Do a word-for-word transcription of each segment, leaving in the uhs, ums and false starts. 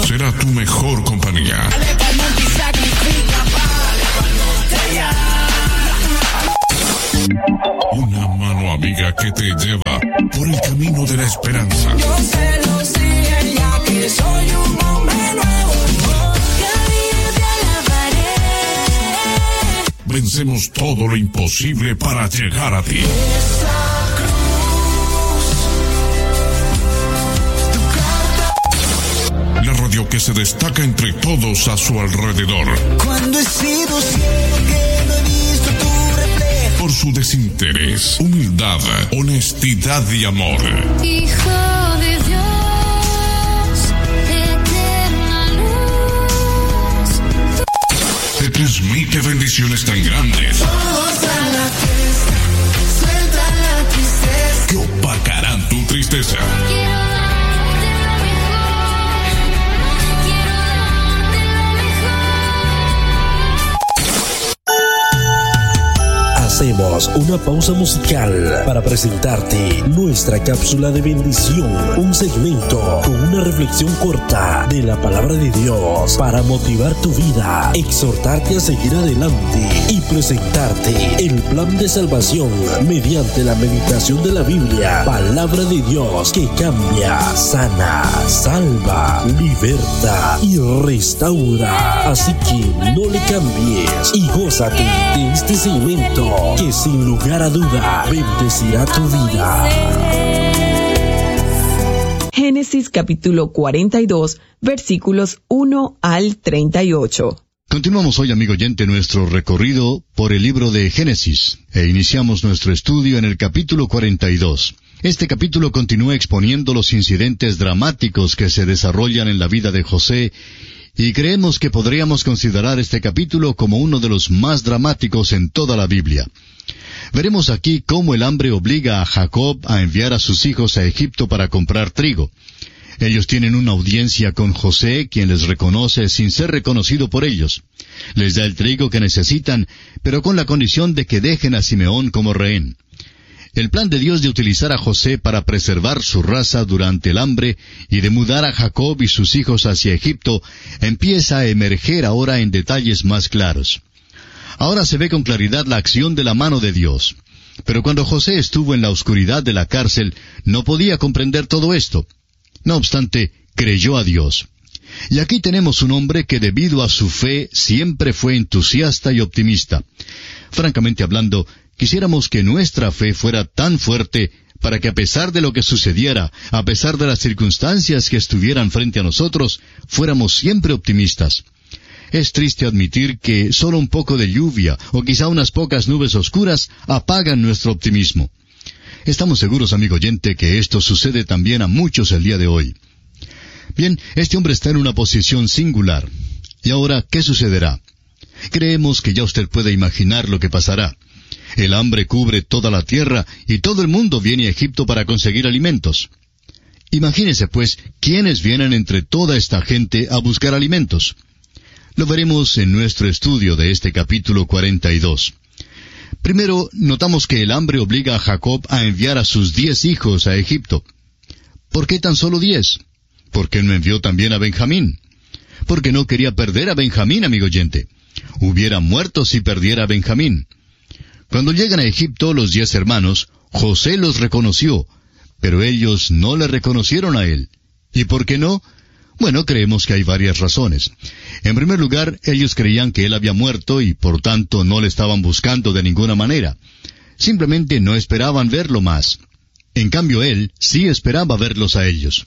será tu mejor compañía. Una mano amiga que te lleva por el camino de la esperanza. Yo se lo dije ya que soy un hombre nuevo. Cada día te alabaré. Vencemos todo lo imposible para llegar a ti. La radio que se destaca entre todos a su alrededor. Cuando he sido ciego que no he visto tu reflejo. Por su desinterés, humildad, honestidad y amor. Hijo de Dios, eterna luz. Te transmite bendiciones tan grandes Todos a la fiesta, suelta la tristeza. que opacarán tu tristeza. Quiero darte lo mejor, quiero darte lo mejor. Hacemos una pausa musical para presentarte nuestra cápsula de bendición, un segmento con una reflexión corta de la palabra de Dios para motivar tu vida, exhortarte a seguir adelante y presentarte el plan de salvación mediante la meditación de la Biblia, palabra de Dios que cambia, sana, salva, liberta y restaura. Así que no le cambies y gózate de este segmento que sin lugar a duda bendecirá tu vida. Génesis capítulo cuarenta y dos, versículos uno al treinta y ocho. Continuamos hoy, amigo oyente, nuestro recorrido por el libro de Génesis, e iniciamos nuestro estudio en el capítulo cuarenta y dos. Este capítulo continúa exponiendo los incidentes dramáticos que se desarrollan en la vida de José, y creemos que podríamos considerar este capítulo como uno de los más dramáticos en toda la Biblia. Veremos aquí cómo el hambre obliga a Jacob a enviar a sus hijos a Egipto para comprar trigo. Ellos tienen una audiencia con José, quien les reconoce sin ser reconocido por ellos. Les da el trigo que necesitan, pero con la condición de que dejen a Simeón como rehén. El plan de Dios de utilizar a José para preservar su raza durante el hambre y de mudar a Jacob y sus hijos hacia Egipto empieza a emerger ahora en detalles más claros. Ahora se ve con claridad la acción de la mano de Dios. Pero cuando José estuvo en la oscuridad de la cárcel, no podía comprender todo esto. No obstante, creyó a Dios. Y aquí tenemos un hombre que debido a su fe siempre fue entusiasta y optimista. Francamente hablando, quisiéramos que nuestra fe fuera tan fuerte para que a pesar de lo que sucediera, a pesar de las circunstancias que estuvieran frente a nosotros, fuéramos siempre optimistas. Es triste admitir que solo un poco de lluvia o quizá unas pocas nubes oscuras apagan nuestro optimismo. Estamos seguros, amigo oyente, que esto sucede también a muchos el día de hoy. Bien, este hombre está en una posición singular. ¿Y ahora qué sucederá? Creemos que ya usted puede imaginar lo que pasará. El hambre cubre toda la tierra y todo el mundo viene a Egipto para conseguir alimentos. Imagínese, pues, quiénes vienen entre toda esta gente a buscar alimentos. Lo veremos en nuestro estudio de este capítulo cuarenta y dos. Primero, notamos que el hambre obliga a Jacob a enviar a sus diez hijos a Egipto. ¿Por qué tan solo diez? ¿Por qué no envió también a Benjamín? Porque no quería perder a Benjamín, amigo oyente. Hubiera muerto si perdiera a Benjamín. Cuando llegan a Egipto los diez hermanos, José los reconoció, pero ellos no le reconocieron a él. ¿Y por qué no? Bueno, creemos que hay varias razones. En primer lugar, ellos creían que él había muerto y por tanto no le estaban buscando de ninguna manera. Simplemente no esperaban verlo más. En cambio, él sí esperaba verlos a ellos.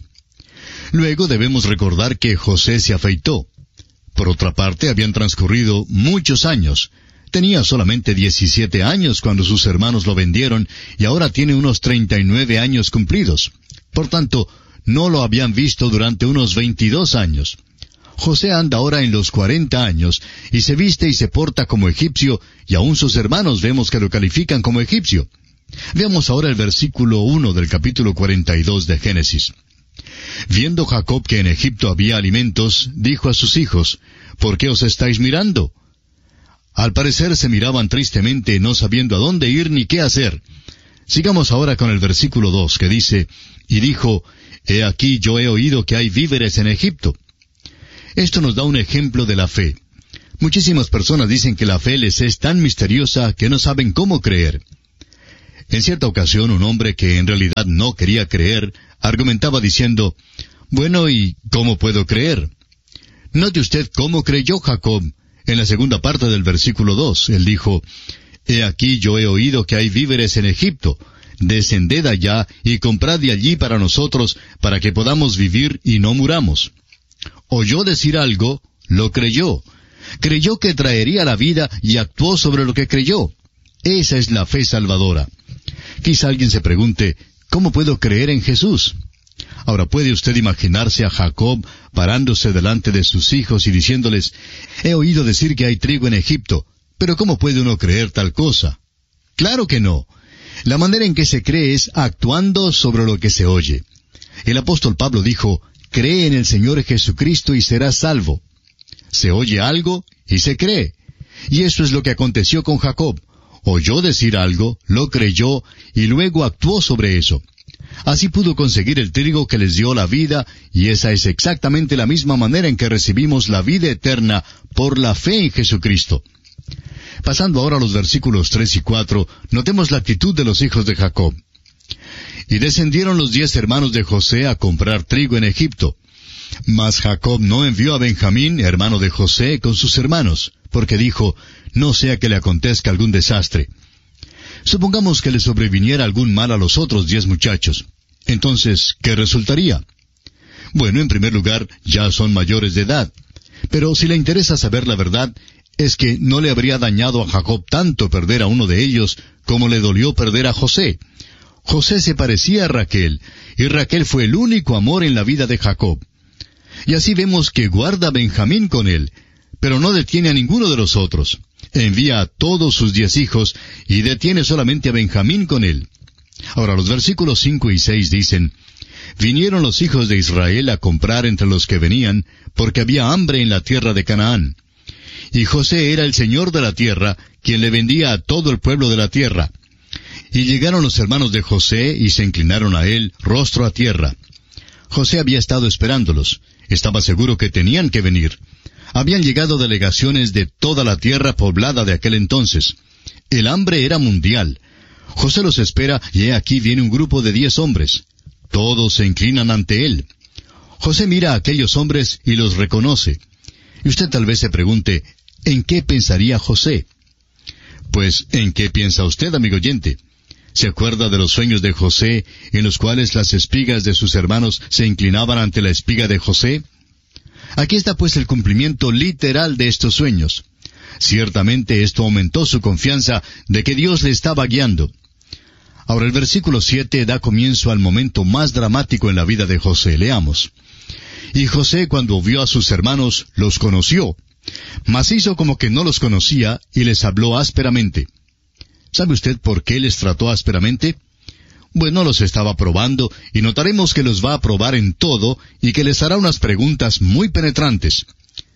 Luego debemos recordar que José se afeitó. Por otra parte, habían transcurrido muchos años. Tenía solamente diecisiete años cuando sus hermanos lo vendieron y ahora tiene unos treinta y nueve años cumplidos. Por tanto, no lo habían visto durante unos veintidós años. José anda ahora en los cuarenta años y se viste y se porta como egipcio, y aún sus hermanos vemos que lo califican como egipcio. Veamos ahora el versículo uno del capítulo cuarenta y dos de Génesis. Viendo Jacob que en Egipto había alimentos, dijo a sus hijos, ¿por qué os estáis mirando? Al parecer se miraban tristemente, no sabiendo a dónde ir ni qué hacer. Sigamos ahora con el versículo dos, que dice, y dijo, He aquí yo he oído que hay víveres en Egipto. Esto nos da un ejemplo de la fe. Muchísimas personas dicen que la fe les es tan misteriosa que no saben cómo creer. En cierta ocasión, un hombre que en realidad no quería creer, argumentaba diciendo, bueno, ¿y cómo puedo creer? Note usted cómo creyó Jacob. En la segunda parte del versículo dos, él dijo, He aquí yo he oído que hay víveres en Egipto. Descended allá y comprad de allí para nosotros, para que podamos vivir y no muramos. Oyó decir algo, lo creyó. Creyó que traería la vida y actuó sobre lo que creyó. Esa es la fe salvadora. Quizá alguien se pregunte, ¿cómo puedo creer en Jesús? Ahora, ¿puede usted imaginarse a Jacob parándose delante de sus hijos y diciéndoles, he oído decir que hay trigo en Egipto, pero ¿cómo puede uno creer tal cosa? Claro que no. La manera en que se cree es actuando sobre lo que se oye. El apóstol Pablo dijo, cree en el Señor Jesucristo y serás salvo. Se oye algo y se cree. Y eso es lo que aconteció con Jacob. Oyó decir algo, lo creyó y luego actuó sobre eso. Así pudo conseguir el trigo que les dio la vida, y esa es exactamente la misma manera en que recibimos la vida eterna por la fe en Jesucristo. Pasando ahora a los versículos tres y cuatro, notemos la actitud de los hijos de Jacob. Y descendieron los diez hermanos de José a comprar trigo en Egipto. Mas Jacob no envió a Benjamín, hermano de José, con sus hermanos, porque dijo, no sea que le acontezca algún desastre. Supongamos que le sobreviniera algún mal a los otros diez muchachos. Entonces, ¿qué resultaría? Bueno, en primer lugar, ya son mayores de edad. Pero si le interesa saber la verdad, es que no le habría dañado a Jacob tanto perder a uno de ellos como le dolió perder a José. José se parecía a Raquel, y Raquel fue el único amor en la vida de Jacob. Y así vemos que guarda a Benjamín con él, pero no detiene a ninguno de los otros. Envía a todos sus diez hijos y detiene solamente a Benjamín con él. Ahora los versículos cinco y seis dicen, Vinieron los hijos de Israel a comprar entre los que venían, porque había hambre en la tierra de Canaán. Y José era el señor de la tierra, quien le vendía a todo el pueblo de la tierra. Y llegaron los hermanos de José y se inclinaron a él, rostro a tierra. José había estado esperándolos. Estaba seguro que tenían que venir. Habían llegado delegaciones de toda la tierra poblada de aquel entonces. El hambre era mundial. José los espera y he aquí viene un grupo de diez hombres. Todos se inclinan ante él. José mira a aquellos hombres y los reconoce. Y usted tal vez se pregunte, ¿en qué pensaría José? Pues, ¿en qué piensa usted, amigo oyente? ¿Se acuerda de los sueños de José, en los cuales las espigas de sus hermanos se inclinaban ante la espiga de José? Aquí está pues el cumplimiento literal de estos sueños. Ciertamente esto aumentó su confianza de que Dios le estaba guiando. Ahora el versículo siete da comienzo al momento más dramático en la vida de José. Leamos. Y José, cuando vio a sus hermanos, los conoció, mas hizo como que no los conocía y les habló ásperamente. ¿Sabe usted por qué les trató ásperamente? Bueno, los estaba probando, y notaremos que los va a probar en todo, y que les hará unas preguntas muy penetrantes.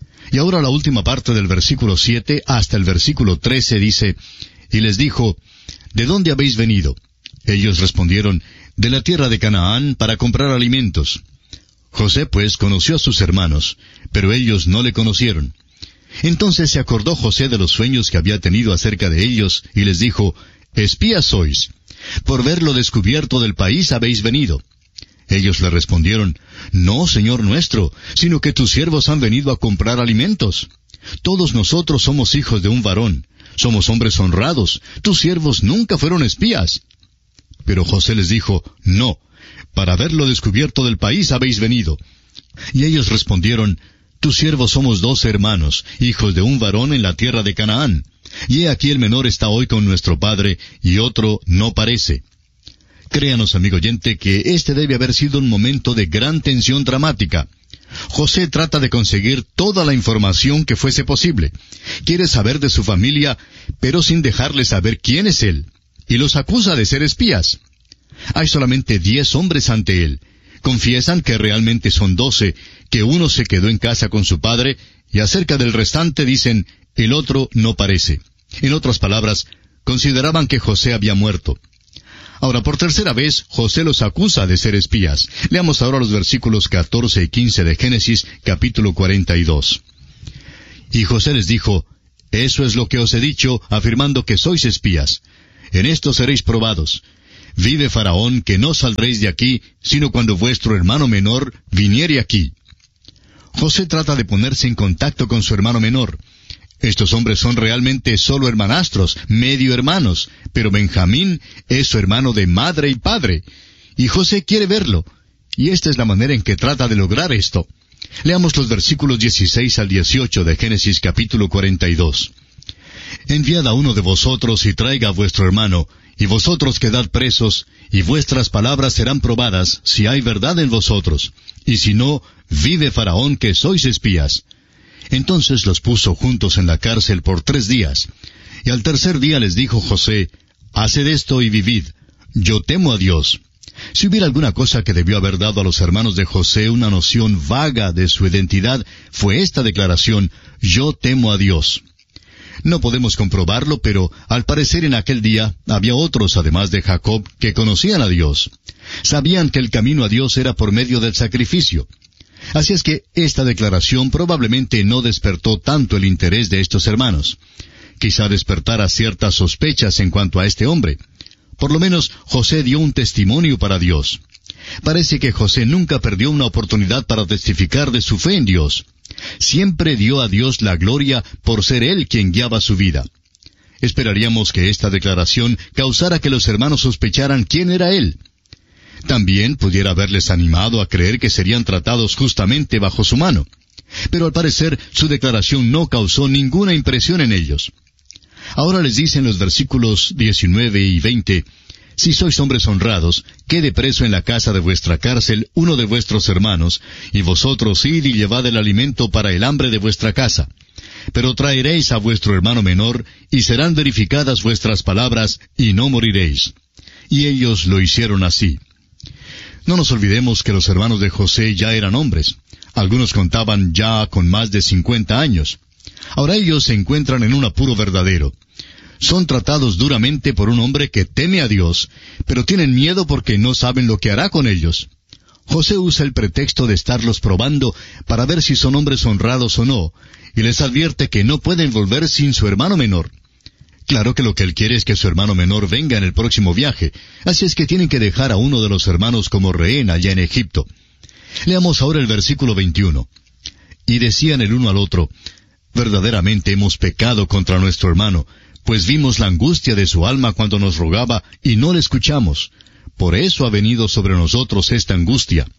Y ahora la última parte del versículo siete hasta el versículo trece dice, y les dijo, ¿de dónde habéis venido? Ellos respondieron, de la tierra de Canaán, para comprar alimentos. José pues conoció a sus hermanos, pero ellos no le conocieron. Entonces se acordó José de los sueños que había tenido acerca de ellos, y les dijo, espías sois. Por ver lo descubierto del país habéis venido. Ellos le respondieron, no, Señor nuestro, sino que tus siervos han venido a comprar alimentos. Todos nosotros somos hijos de un varón, somos hombres honrados, tus siervos nunca fueron espías. Pero José les dijo, no, para ver lo descubierto del país habéis venido. Y ellos respondieron, tus siervos somos dos hermanos, hijos de un varón en la tierra de Canaán. Y he aquí el menor está hoy con nuestro padre, y otro no parece. Créanos, amigo oyente, que este debe haber sido un momento de gran tensión dramática. José trata de conseguir toda la información que fuese posible. Quiere saber de su familia, pero sin dejarle saber quién es él. Y los acusa de ser espías. Hay solamente diez hombres ante él. Confiesan que realmente son doce, que uno se quedó en casa con su padre, y acerca del restante dicen, el otro no parece. En otras palabras, consideraban que José había muerto. Ahora, por tercera vez, José los acusa de ser espías. Leamos ahora los versículos catorce y quince de Génesis, capítulo cuarenta y dos. Y José les dijo, eso es lo que os he dicho, afirmando que sois espías. En esto seréis probados. Vive Faraón, que no saldréis de aquí, sino cuando vuestro hermano menor viniere aquí. José trata de ponerse en contacto con su hermano menor. Estos hombres son realmente solo hermanastros, medio hermanos, pero Benjamín es su hermano de madre y padre. Y José quiere verlo, y esta es la manera en que trata de lograr esto. Leamos los versículos dieciséis al dieciocho de Génesis capítulo cuarenta y dos. Enviad a uno de vosotros y traiga a vuestro hermano, y vosotros quedad presos, y vuestras palabras serán probadas, si hay verdad en vosotros, y si no, vive Faraón que sois espías. Entonces los puso juntos en la cárcel por tres días. Y al tercer día les dijo José, haced esto y vivid. Yo temo a Dios. Si hubiera alguna cosa que debió haber dado a los hermanos de José una noción vaga de su identidad, fue esta declaración, yo temo a Dios. No podemos comprobarlo, pero al parecer en aquel día había otros, además de Jacob, que conocían a Dios. Sabían que el camino a Dios era por medio del sacrificio. Así es que esta declaración probablemente no despertó tanto el interés de estos hermanos. Quizá despertara ciertas sospechas en cuanto a este hombre. Por lo menos José dio un testimonio para Dios. Parece que José nunca perdió una oportunidad para testificar de su fe en Dios. Siempre dio a Dios la gloria por ser Él quien guiaba su vida. Esperaríamos que esta declaración causara que los hermanos sospecharan quién era Él. También pudiera haberles animado a creer que serían tratados justamente bajo su mano. Pero al parecer su declaración no causó ninguna impresión en ellos. Ahora les dice en los versículos diecinueve y veinte, si sois hombres honrados, quede preso en la casa de vuestra cárcel uno de vuestros hermanos, y vosotros id y llevad el alimento para el hambre de vuestra casa. Pero traeréis a vuestro hermano menor, y serán verificadas vuestras palabras, y no moriréis. Y ellos lo hicieron así. No nos olvidemos que los hermanos de José ya eran hombres. Algunos contaban ya con más de cincuenta años. Ahora ellos se encuentran en un apuro verdadero. Son tratados duramente por un hombre que teme a Dios, pero tienen miedo porque no saben lo que hará con ellos. José usa el pretexto de estarlos probando para ver si son hombres honrados o no, y les advierte que no pueden volver sin su hermano menor. Claro que lo que él quiere es que su hermano menor venga en el próximo viaje, así es que tienen que dejar a uno de los hermanos como rehén allá en Egipto. Leamos ahora el versículo veintiuno. Y decían el uno al otro, verdaderamente hemos pecado contra nuestro hermano, pues vimos la angustia de su alma cuando nos rogaba y no le escuchamos. Por eso ha venido sobre nosotros esta angustia.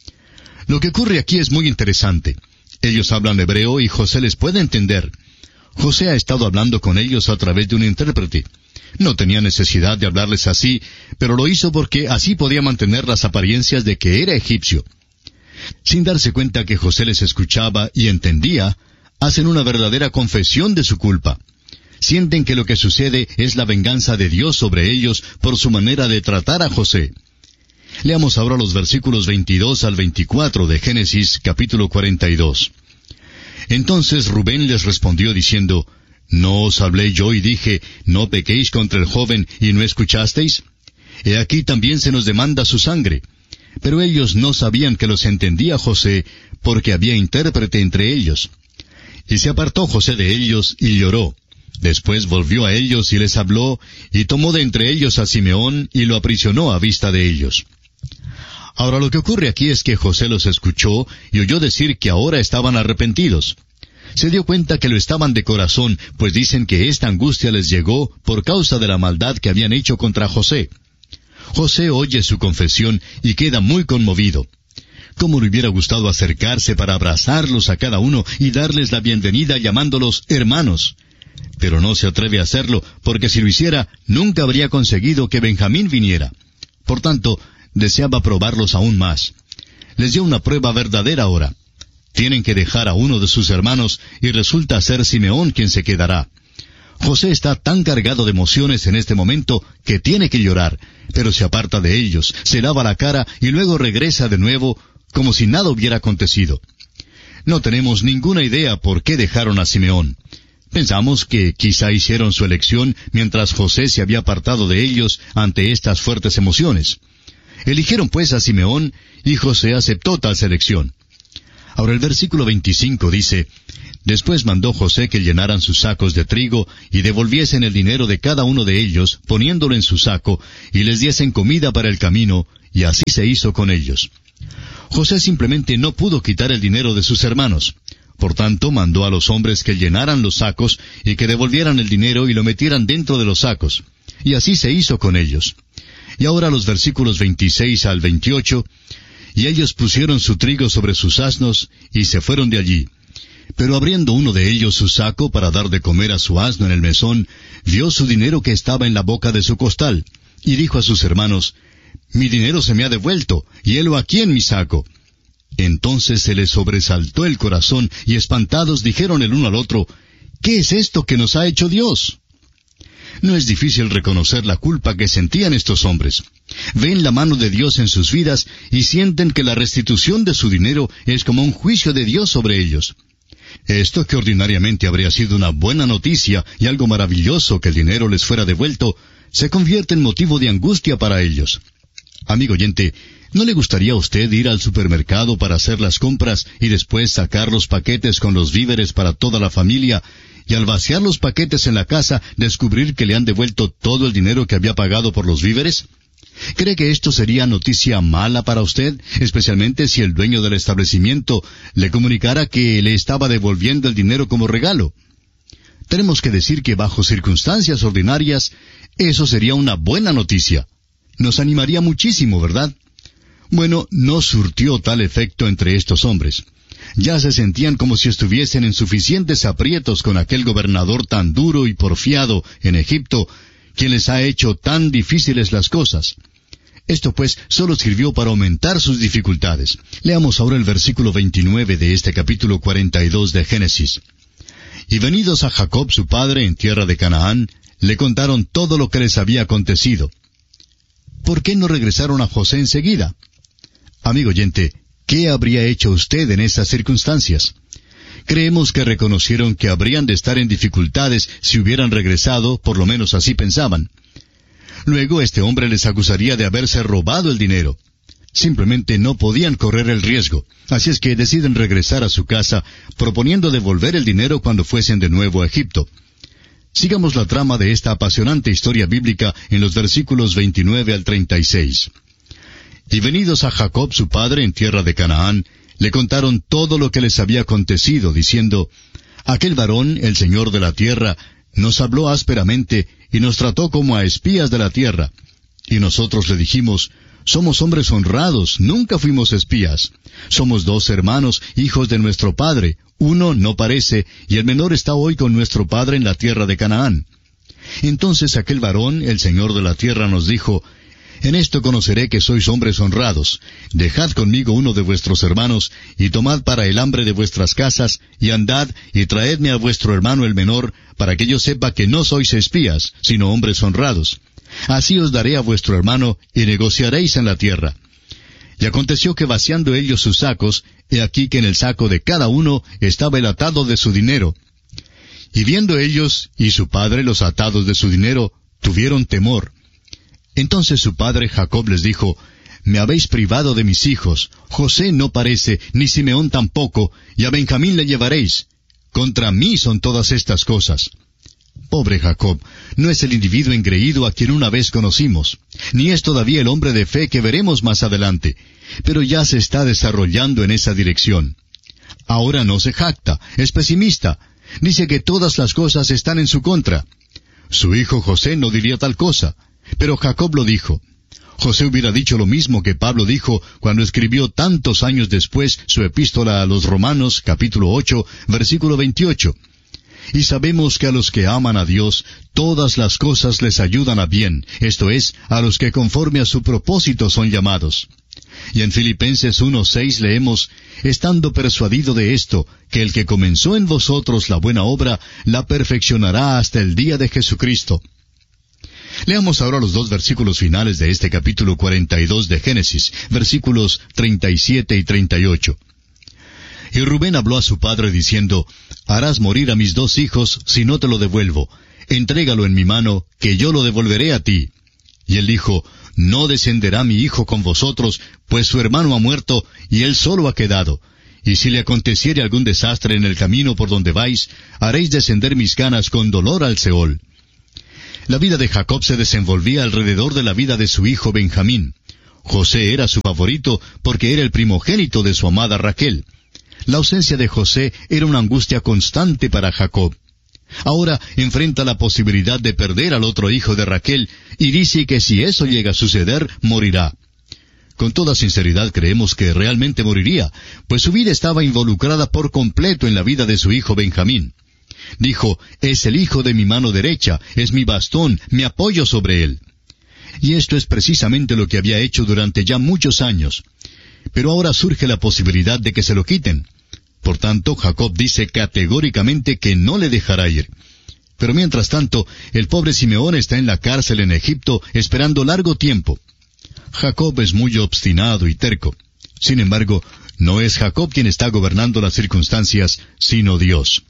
Lo que ocurre aquí es muy interesante. Ellos hablan hebreo y José les puede entender. José ha estado hablando con ellos a través de un intérprete. No tenía necesidad de hablarles así, pero lo hizo porque así podía mantener las apariencias de que era egipcio. Sin darse cuenta que José les escuchaba y entendía, hacen una verdadera confesión de su culpa. Sienten que lo que sucede es la venganza de Dios sobre ellos por su manera de tratar a José. Leamos ahora los versículos veintidós al veinticuatro de Génesis capítulo cuarenta y dos. Entonces Rubén les respondió diciendo, ¿no os hablé yo y dije, no pequéis contra el joven y no escuchasteis? He aquí también se nos demanda su sangre. Pero ellos no sabían que los entendía José, porque había intérprete entre ellos. Y se apartó José de ellos y lloró. Después volvió a ellos y les habló, y tomó de entre ellos a Simeón y lo aprisionó a vista de ellos. Ahora lo que ocurre aquí es que José los escuchó y oyó decir que ahora estaban arrepentidos. Se dio cuenta que lo estaban de corazón, pues dicen que esta angustia les llegó por causa de la maldad que habían hecho contra José. José oye su confesión y queda muy conmovido. ¿Cómo le hubiera gustado acercarse para abrazarlos a cada uno y darles la bienvenida llamándolos hermanos? Pero no se atreve a hacerlo, porque si lo hiciera, nunca habría conseguido que Benjamín viniera. Por tanto, deseaba probarlos aún más. Les dio una prueba verdadera ahora. Tienen que dejar a uno de sus hermanos, y resulta ser Simeón quien se quedará. José está tan cargado de emociones en este momento que tiene que llorar, pero se aparta de ellos, se lava la cara y luego regresa de nuevo como si nada hubiera acontecido. No tenemos ninguna idea por qué dejaron a Simeón. Pensamos que quizá hicieron su elección mientras José se había apartado de ellos ante estas fuertes emociones. Eligieron pues a Simeón, y José aceptó tal selección. Ahora el versículo veinticinco dice, Después mandó José que llenaran sus sacos de trigo, y devolviesen el dinero de cada uno de ellos, poniéndolo en su saco, y les diesen comida para el camino, y así se hizo con ellos. José simplemente no pudo quitar el dinero de sus hermanos. Por tanto, mandó a los hombres que llenaran los sacos y que devolvieran el dinero y lo metieran dentro de los sacos. Y así se hizo con ellos. Y ahora los versículos veintiséis al veintiocho, Y ellos pusieron su trigo sobre sus asnos y se fueron de allí. Pero abriendo uno de ellos su saco para dar de comer a su asno en el mesón, vio su dinero que estaba en la boca de su costal, y dijo a sus hermanos, Mi dinero se me ha devuelto, y helo aquí en mi saco. Entonces se les sobresaltó el corazón, y espantados dijeron el uno al otro, ¿Qué es esto que nos ha hecho Dios? No es difícil reconocer la culpa que sentían estos hombres. Ven la mano de Dios en sus vidas y sienten que la restitución de su dinero es como un juicio de Dios sobre ellos. Esto, que ordinariamente habría sido una buena noticia y algo maravilloso que el dinero les fuera devuelto, se convierte en motivo de angustia para ellos. Amigo oyente, ¿no le gustaría a usted ir al supermercado para hacer las compras y después sacar los paquetes con los víveres para toda la familia, y al vaciar los paquetes en la casa descubrir que le han devuelto todo el dinero que había pagado por los víveres? ¿Cree que esto sería noticia mala para usted, especialmente si el dueño del establecimiento le comunicara que le estaba devolviendo el dinero como regalo? Tenemos que decir que bajo circunstancias ordinarias, eso sería una buena noticia. Nos animaría muchísimo, ¿verdad? Bueno, no surtió tal efecto entre estos hombres. Ya se sentían como si estuviesen en suficientes aprietos con aquel gobernador tan duro y porfiado en Egipto, quien les ha hecho tan difíciles las cosas. Esto pues solo sirvió para aumentar sus dificultades. Leamos ahora el versículo veintinueve de este capítulo cuarenta y dos de Génesis. Y venidos a Jacob su padre en tierra de Canaán, le contaron todo lo que les había acontecido. ¿Por qué no regresaron a José enseguida? Amigo oyente, ¿qué habría hecho usted en esas circunstancias? Creemos que reconocieron que habrían de estar en dificultades si hubieran regresado, por lo menos así pensaban. Luego este hombre les acusaría de haberse robado el dinero. Simplemente no podían correr el riesgo, así es que deciden regresar a su casa, proponiendo devolver el dinero cuando fuesen de nuevo a Egipto. Sigamos la trama de esta apasionante historia bíblica en los versículos veintinueve al treinta y seis. Y venidos a Jacob su padre en tierra de Canaán, le contaron todo lo que les había acontecido, diciendo, Aquel varón, el Señor de la tierra, nos habló ásperamente y nos trató como a espías de la tierra. Y nosotros le dijimos, Somos hombres honrados, nunca fuimos espías. Somos dos hermanos, hijos de nuestro padre. Uno no parece, y el menor está hoy con nuestro padre en la tierra de Canaán. Entonces aquel varón, el Señor de la tierra, nos dijo, En esto conoceré que sois hombres honrados. Dejad conmigo uno de vuestros hermanos, y tomad para el hambre de vuestras casas, y andad, y traedme a vuestro hermano el menor, para que yo sepa que no sois espías, sino hombres honrados. Así os daré a vuestro hermano, y negociaréis en la tierra. Y aconteció que vaciando ellos sus sacos, he aquí que en el saco de cada uno estaba el atado de su dinero. Y viendo ellos y su padre los atados de su dinero, tuvieron temor. Entonces su padre Jacob les dijo, Me habéis privado de mis hijos, José no parece, ni Simeón tampoco, y a Benjamín le llevaréis. Contra mí son todas estas cosas. Pobre Jacob, no es el individuo engreído a quien una vez conocimos, ni es todavía el hombre de fe que veremos más adelante, pero ya se está desarrollando en esa dirección. Ahora no se jacta, es pesimista, dice que todas las cosas están en su contra. Su hijo José no diría tal cosa, pero Jacob lo dijo. José hubiera dicho lo mismo que Pablo dijo cuando escribió tantos años después su epístola a los Romanos, capítulo ocho, versículo veintiocho. Y sabemos que a los que aman a Dios, todas las cosas les ayudan a bien, esto es, a los que conforme a su propósito son llamados. Y en Filipenses uno seis leemos, estando persuadido de esto, que el que comenzó en vosotros la buena obra, la perfeccionará hasta el día de Jesucristo. Leamos ahora los dos versículos finales de este capítulo cuarenta y dos de Génesis, versículos treinta y siete y treinta y ocho. Y Rubén habló a su padre diciendo, harás morir a mis dos hijos si no te lo devuelvo. Entrégalo en mi mano, que yo lo devolveré a ti. Y él dijo, no descenderá mi hijo con vosotros, pues su hermano ha muerto, y él solo ha quedado. Y si le aconteciere algún desastre en el camino por donde vais, haréis descender mis canas con dolor al Seol. La vida de Jacob se desenvolvía alrededor de la vida de su hijo Benjamín. José era su favorito porque era el primogénito de su amada Raquel. La ausencia de José era una angustia constante para Jacob. Ahora enfrenta la posibilidad de perder al otro hijo de Raquel y dice que si eso llega a suceder, morirá. Con toda sinceridad creemos que realmente moriría, pues su vida estaba involucrada por completo en la vida de su hijo Benjamín. Dijo, es el hijo de mi mano derecha, es mi bastón, me apoyo sobre él. Y esto es precisamente lo que había hecho durante ya muchos años. Pero ahora surge la posibilidad de que se lo quiten. Por tanto, Jacob dice categóricamente que no le dejará ir. Pero mientras tanto, el pobre Simeón está en la cárcel en Egipto esperando largo tiempo. Jacob es muy obstinado y terco. Sin embargo, no es Jacob quien está gobernando las circunstancias, sino Dios.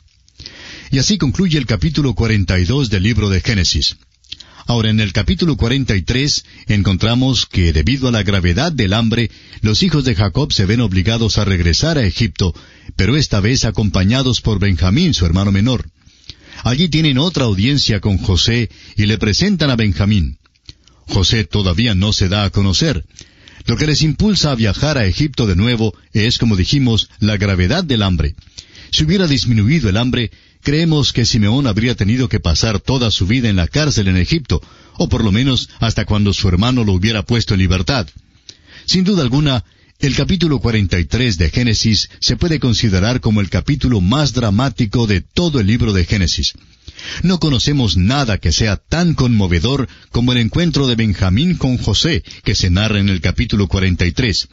Y así concluye el capítulo cuarenta y dos del libro de Génesis. Ahora, en el capítulo cuarenta y tres, encontramos que debido a la gravedad del hambre, los hijos de Jacob se ven obligados a regresar a Egipto, pero esta vez acompañados por Benjamín, su hermano menor. Allí tienen otra audiencia con José y le presentan a Benjamín. José todavía no se da a conocer. Lo que les impulsa a viajar a Egipto de nuevo es, como dijimos, la gravedad del hambre. Si hubiera disminuido el hambre, creemos que Simeón habría tenido que pasar toda su vida en la cárcel en Egipto, o por lo menos hasta cuando su hermano lo hubiera puesto en libertad. Sin duda alguna, el capítulo cuarenta y tres de Génesis se puede considerar como el capítulo más dramático de todo el libro de Génesis. No conocemos nada que sea tan conmovedor como el encuentro de Benjamín con José, que se narra en el capítulo cuarenta y tres.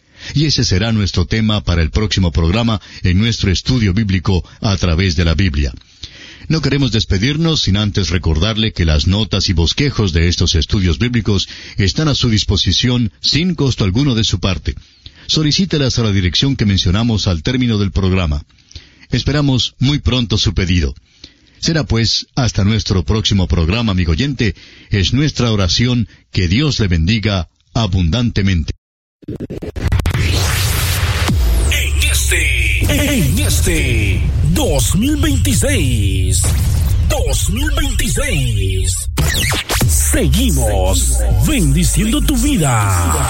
Y ese será nuestro tema para el próximo programa en nuestro estudio bíblico a través de la Biblia. No queremos despedirnos sin antes recordarle que las notas y bosquejos de estos estudios bíblicos están a su disposición sin costo alguno de su parte. Solicítelas a la dirección que mencionamos al término del programa. Esperamos muy pronto su pedido. Será pues hasta nuestro próximo programa, amigo oyente. Es nuestra oración que Dios le bendiga abundantemente. En este, en este dos mil veintiséis, dos mil veintiséis, seguimos bendiciendo tu vida.